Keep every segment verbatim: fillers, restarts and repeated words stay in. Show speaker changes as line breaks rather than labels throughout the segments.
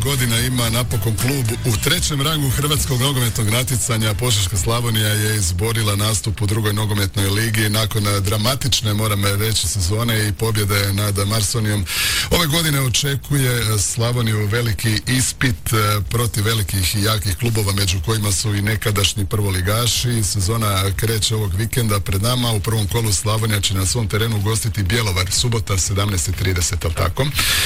godina ima napokon klub u trećem rangu hrvatskog nogometnog natjecanja. Požeška Slavonija je izborila nastup u drugoj nogometnoj ligi nakon dramatične, moram reći, sezone i pobjede nad Marsonijom. Ove godine očekuje Slavoniju veliki ispit protiv velikih i jakih klubova, među kojima su i nekadašnji prvoligaši. Sezona kreće ovog vikenda pred nama. U prvom kolu Slavonija će na svom terenu ugostiti Bjelovar, subota sedamnaest i trideset, ali tako.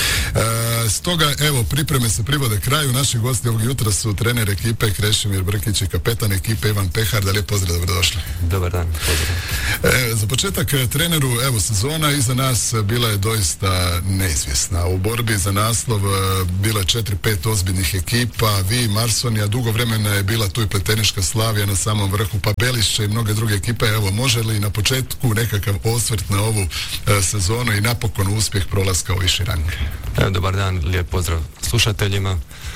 E, stoga, evo, pripreme se privode kraju. Naši gosti ovog jutra su trener ekipe Krešimir Brkić i kapetan ekipe Ivan Pehar. Da lijep pozdrav, dobrodošli.
Dobar dan, pozdrav.
E, za početak, treneru, evo, sezona iza nas bila je doista neizvjesna. U borbi za naslov bilo je četiri pet ozbiljnih ekipa. Vi, Marsonija, dugo vremena je bila tu i Pleteniška Slavija na samom vrhu, pa Belišće i mnoge druge ekipe. Evo, može li na početku nekakav osvrt na ovu e, sezonu i napokon uspjeh prolaska u viši rang?
Evo, dobar dan, lijep pozdrav slušateljima.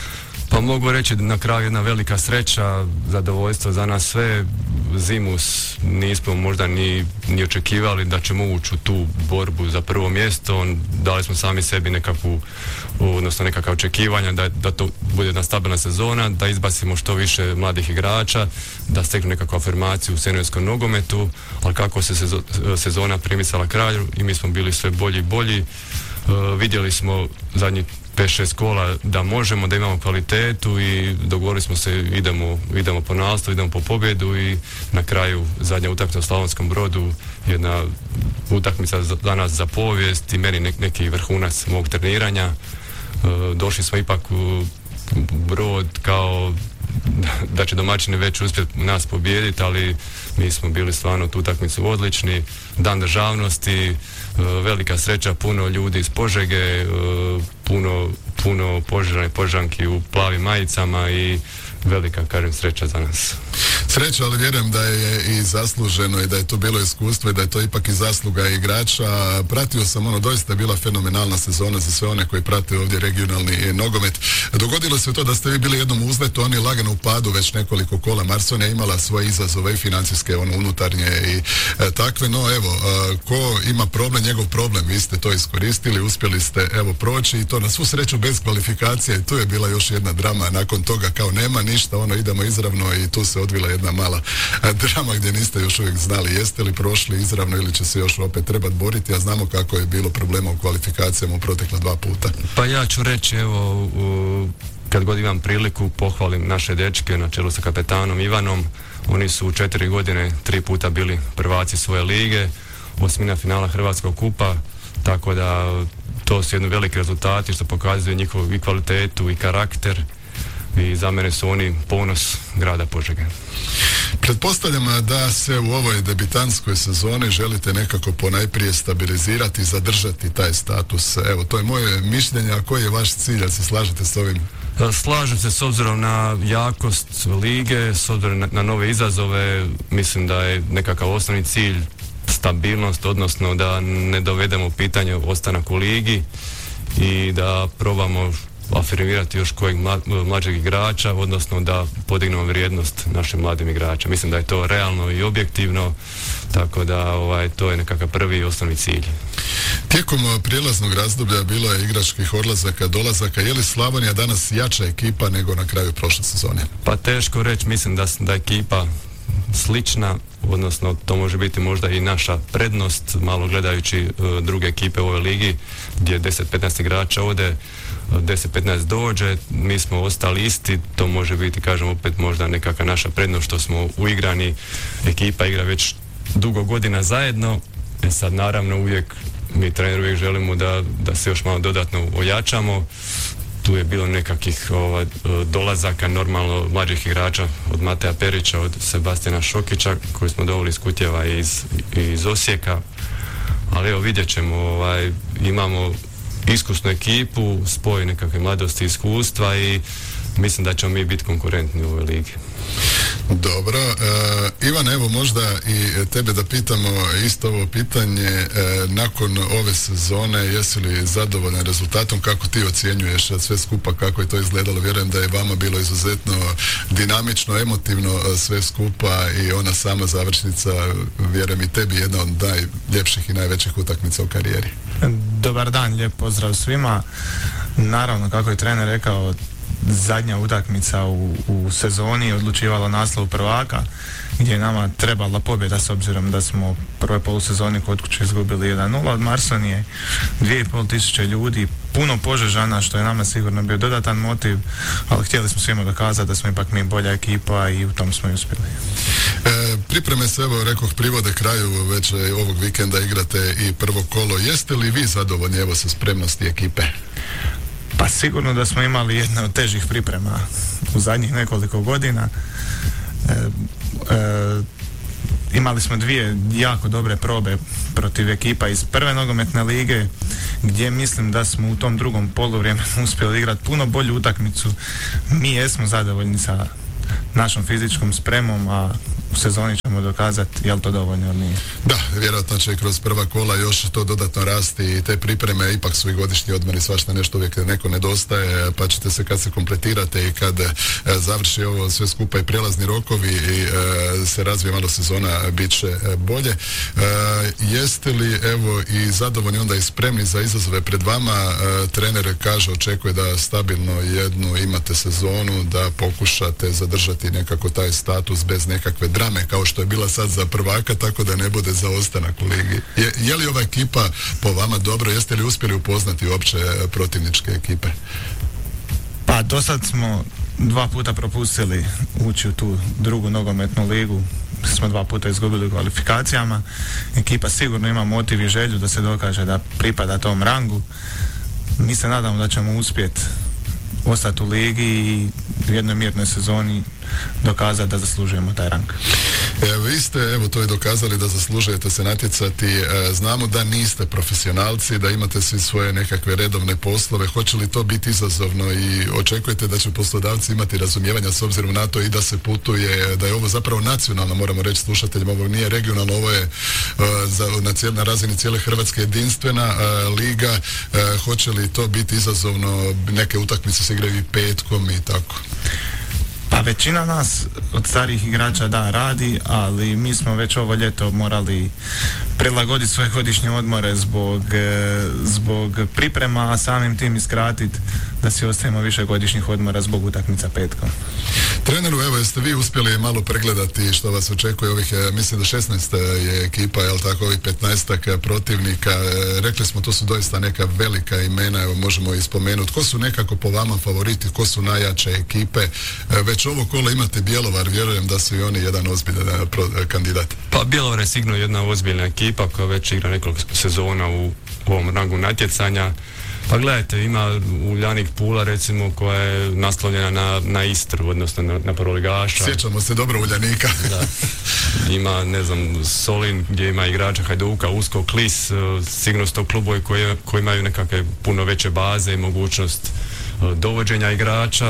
Pa mogu reći na kraju jedna velika sreća, zadovoljstvo za nas sve. Zimu nismo možda ni, ni očekivali da ćemo ući u tu borbu za prvo mjesto. Dali smo sami sebi nekakvu, odnosno nekakva očekivanja da, da to bude jedna stabilna sezona, da izbacimo što više mladih igrača, da steknu nekakvu afirmaciju u seniorskom nogometu, ali kako se sezo, sezona primicala kraju i mi smo bili sve bolji i bolji. Uh, vidjeli smo zadnjih pet šest kola da možemo, da imamo kvalitetu i dogovorili smo se idemo, idemo po naslov, idemo po pobjedu i na kraju zadnja utakmica u Slavonskom Brodu, jedna utakmica za, za nas za povijest i meni ne, neki vrhunac mog treniranja. Uh, došli smo ipak u Brod kao da, da će domaćini već uspjeti nas pobijediti, ali mi smo bili stvarno u tu utakmicu odlični. Dan državnosti, velika sreća, puno ljudi iz Požege, puno, puno Požežana i Požežanki u plavim majicama i velika, kažem, sreća za nas.
Sreća, ali vjerujem da je i zasluženo i da je to bilo iskustvo i da je to ipak i zasluga igrača. Pratio sam ono, doista je bila fenomenalna sezona za sve one koji prate ovdje regionalni nogomet. Dogodilo se to da ste vi bili jednom uzletu, oni lagano u padu već nekoliko kola. Marsonija imala svoje izazove i financijske, ono, unutarnje i e, takve, no evo, e, ko ima problem, njegov problem, vi ste to iskoristili, uspjeli ste, evo, proći i to na svu sreću bez kvalifikacije i tu je bila još jedna drama nakon toga, kao nema ništa, ono, idemo izravno i tu se odvila jedna mala drama gdje niste još uvijek znali jeste li prošli izravno ili će se još opet trebati boriti, a znamo kako je bilo problema u kvalifikacijama u protekla dva puta.
Pa ja ću reći, evo, u, kad god imam priliku, pohvalim naše dečke na čelu sa kapetanom Ivanom. Oni su u četiri godine tri puta bili prvaci svoje lige, osmina finala Hrvatskog kupa, tako da to su jedni veliki rezultati što pokazuju njihovu i kvalitetu i karakter. I za mene su oni ponos grada Požege.
Pretpostavljam da se u ovoj debitanskoj sezoni želite nekako ponajprije stabilizirati i zadržati taj status. Evo, to je moje mišljenje, a koji je vaš cilj, da se slažete s ovim?
Slažem se s obzirom na jakost lige, s obzirom na, na nove izazove. Mislim da je nekakav osnovni cilj stabilnost, odnosno da ne dovedemo u pitanje ostanak u ligi i da probamo afirmirati još kojeg mlađeg igrača, odnosno da podignemo vrijednost našim mladim igrača. Mislim da je to realno i objektivno, tako da ovaj, to je nekakav prvi i osnovni cilj.
Tijekom prijelaznog razdoblja bilo je igračkih odlazaka, dolazaka. Je li Slavonija danas jača ekipa nego na kraju prošle sezone?
Pa teško reći, mislim da, da je ekipa slična, odnosno to može biti možda i naša prednost, malo gledajući uh, druge ekipe u ovoj ligi gdje deset petnaest igrača ode, deset petnaest dođe, mi smo ostali isti, to može biti, kažem, opet možda nekakva naša prednost što smo uigrani, ekipa igra već dugo godina zajedno. E sad naravno uvijek mi treneri uvijek želimo da, da se još malo dodatno ojačamo. Tu je bilo nekakvih ovaj, dolazaka normalno mlađih igrača od Mateja Perića, od Sebastijana Šokića koji smo doveli iz Kutjeva i iz, iz Osijeka, ali evo vidjet ćemo, ovaj, imamo iskusnu ekipu, spoj nekakve mladosti i iskustva i mislim da ćemo mi biti konkurentni u ovoj ligi.
Dobro, e, Ivan, evo možda i tebe da pitamo isto ovo pitanje, e, nakon ove sezone jesi li zadovoljan rezultatom, kako ti ocjenjuješ sve skupa, kako je to izgledalo? Vjerujem da je vama bilo izuzetno dinamično, emotivno sve skupa i ona sama završnica, vjerujem i tebi, jedna od najljepših i najvećih utakmica u karijeri.
Dobar dan, lijep pozdrav svima. Naravno, kako je trener rekao, zadnja utakmica u, u sezoni odlučivala naslov prvaka, gdje je nama trebala pobjeda s obzirom da smo u prvoj polusezoni kod kuće izgubili jedan nula od Marsonije, dvije i pol tisuće ljudi, puno Požežana, što je nama sigurno bio dodatan motiv, ali htjeli smo svima dokazati da smo ipak mi bolja ekipa i u tom smo i uspjeli.
E, pripreme se, evo, rekoh, privode kraju, već ovog vikenda igrate i prvo kolo. Jeste li vi zadovoljni, evo, sa spremnosti ekipe?
Pa sigurno da smo imali jedne od težih priprema u zadnjih nekoliko godina. E, e, imali smo dvije jako dobre probe protiv ekipa iz prve nogometne lige, gdje mislim da smo u tom drugom poluvremenu uspjeli igrati puno bolju utakmicu. Mi jesmo zadovoljni sa našom fizičkom spremom, a u sezoni ćemo dokazati je li to dovoljno ili nije.
Da, vjerojatno će kroz prva kola još to dodatno rasti i te pripreme, ipak su i godišnji odmori, svašta nešto uvijek neko nedostaje, pa ćete se kad se kompletirate i kad e, završi ovo sve skupa i prijelazni rokovi i e, se razvije malo sezona, bit će e, bolje. E, jeste li, evo, i zadovoljni onda i spremni za izazove pred vama? E, trener kaže, očekuje da stabilno jednu imate sezonu, da pokušate zadržati nekako taj status bez nekakve drame kao što je bila sad za prvaka, tako da ne bude zaostanak u ligi. Je, je li ova ekipa po vama dobro? Jeste li uspjeli upoznati uopće protivničke ekipe?
Pa do sad smo dva puta propustili ući u tu drugu nogometnu ligu, smo dva puta izgubili u kvalifikacijama. Ekipa sigurno ima motiv i želju da se dokaže da pripada tom rangu. Mi se nadamo da ćemo uspjeti ostati u ligi i u jednoj mirnoj sezoni dokazati da zaslužujemo taj rang.
E, vi ste, evo, to i dokazali da zaslužujete se natjecati. E, znamo da niste profesionalci, da imate svi svoje nekakve redovne poslove. Hoće li to biti izazovno i očekujete da će poslodavci imati razumijevanja s obzirom na to i da se putuje, da je ovo zapravo nacionalno, moramo reći slušateljima, ovo nije regionalno, ovo je uh, za, na, cijel, na razini cijele Hrvatske jedinstvena uh, liga. Uh, hoće li to biti izazovno? Neke utakmice se igraju i petkom i tako.
Pa većina nas od starih igrača da radi, ali mi smo već ovo ljeto morali prilagoditi svoje godišnje odmore zbog, zbog priprema, a samim tim iskratiti da si ostavimo više godišnjih odmora zbog utakmica petkom.
Treneru, evo, jeste vi uspjeli malo pregledati što vas očekuje ovih, mislim da šesnaest je ekipa, jel tako, ovih petnaestak protivnika. Rekli smo, to su doista neka velika imena, evo, možemo i spomenuti. Ko su nekako po vama favoriti, ko su najjače ekipe? Već ovo kolo imate Bjelovar, vjerujem da su i oni jedan ozbiljan kandidat.
Pa Bjelovar je sigurno jedna ozbiljna ekipa koja već igra nekoliko sezona u, u ovom rangu natjecanja. Pa gledajte, ima Uljanik Pula, recimo, koja je naslovljena na, na Istru, odnosno na, na prvoligaša.
Sjećamo se dobro Uljanika.
Da. Ima, ne znam, Solin, gdje ima igrača Hajduka, Usko, Klis, sigurno su to klubovi koji, koji imaju nekakve puno veće baze i mogućnost dovođenja igrača.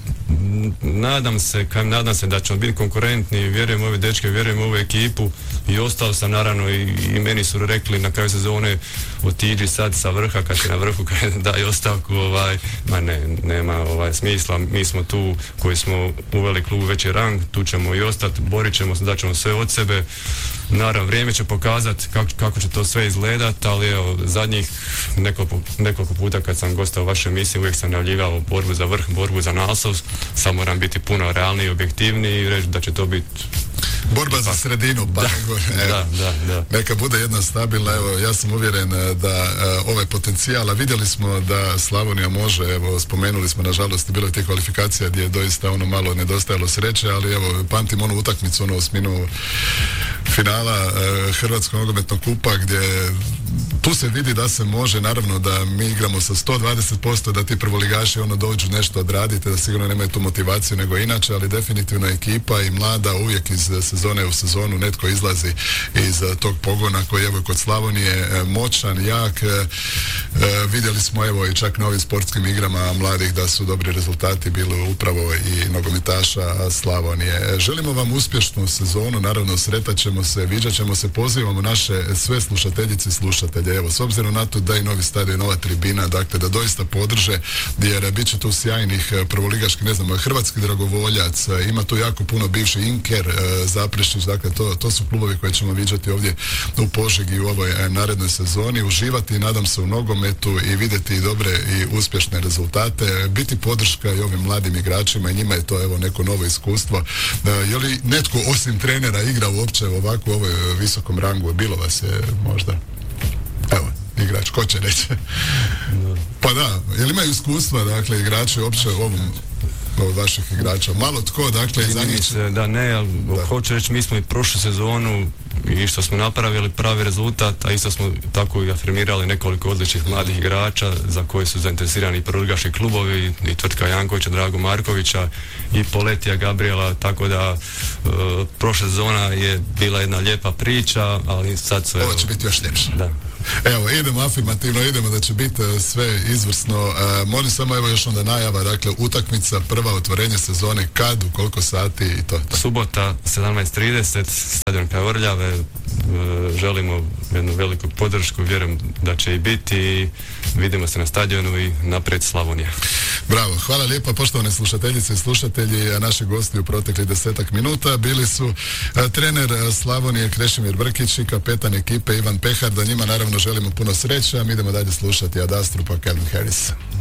Nadam se, kam, nadam se da ćemo biti konkurentni, vjerujem u ove dečke, vjerujem u ovu ekipu i ostao sam naravno i, i meni su rekli na kraju sezone otiđi sad sa vrha, kad si na vrhu, kad daj ostavku, ovaj, ma ne, nema ovaj smisla, mi smo tu koji smo uveli klub veći rang, tu ćemo i ostati, borit ćemo se, daćemo sve od sebe. Naravno, vrijeme će pokazati kako, kako će to sve izgledati, ali evo, zadnjih nekoliko, nekoliko puta kad sam gostao u vašoj emisiji uvijek sam najavljivao borbu za vrh, borbu za naslov, sad moram biti puno realniji i objektivniji i reći da će to biti
borba ipak za sredinu, ba,
da, da, da, da.
Neka bude jedna stabilna, evo, ja sam uvjeren da uh, ovaj potencijal, a vidjeli smo da Slavonija može, evo, spomenuli smo, nažalost, bilo je tih kvalifikacija gdje je doista ono malo nedostajalo sreće, ali evo, pamtim onu utakmicu, ono osminu finala uh, Hrvatskog nogometnog kupa, gdje tu se vidi da se može, naravno da mi igramo sa sto dvadeset posto, da ti prvoligaši ono dođu nešto odradite, da sigurno nemaju tu motivaciju nego inače, ali definitivno ekipa i mlada uvijek iz sezone u sezonu netko izlazi iz tog pogona koji evo kod Slavonije moćan, jak. E, vidjeli smo evo i čak na ovim sportskim igrama mladih da su dobri rezultati bili upravo i nogometaša Slavonije. Želimo vam uspješnu sezonu, naravno sretat ćemo se, viđat ćemo se, pozivamo naše sve slušateljice i slušatelje, evo, s obzirom na to da i novi stadion, nova tribina, dakle da doista podrže, jer bit će tu sjajnih prvoligaških, ne znam, hrvatski dragovoljac, ima tu jako puno bivši Inker, Zaprešić, dakle to, to su klubovi koje ćemo viđati ovdje u Požegi u ovoj narednoj sezoni, uživati nadam se u nogometu i vidjeti dobre i uspješne rezultate, biti podrška i ovim mladim igračima i njima je to evo neko novo iskustvo. Je li netko osim trenera igra uopće ovako u ovoj visokom rangu? Bilo vas je možda? Evo, igrač, ko će reći? Pa da, jel imaju iskustva, dakle, igrači uopće u ovom od vaših igrača? Malo tko, dakle, za njih...
se da ne, ali hoću reći, mi smo i prošlu sezonu i što smo napravili pravi rezultat, a isto smo tako i afirmirali nekoliko odličnih mladih igrača za koje su zainteresirani i proligaški klubovi i Tvrtka Jankovića, Drago Markovića i Poletija Gabriela, tako da uh, prošla sezona je bila jedna lijepa priča, ali sad sve...
Ovo će biti još ljepše.
Da.
Evo, idemo afirmativno, idemo da će biti sve izvrsno. E, molim samo, evo još onda najava, dakle, utakmica, prva otvorenje sezone, kad, u koliko sati i to? to.
Subota, sedamnaest trideset, stadion Kavrljave, e, želimo jednu veliku podršku, vjerujem da će i biti, vidimo se na stadionu i naprijed Slavonija.
Bravo, hvala lijepa poštovane slušateljice i slušatelji, naši gosti u proteklih desetak minuta bili su a, trener Slavonije Krešimir Brkić i kapetan ekipe Ivan Pehar, da njima naravno želimo puno sreće, a mi idemo dalje slušati Ad Astru pa Calvin Harris.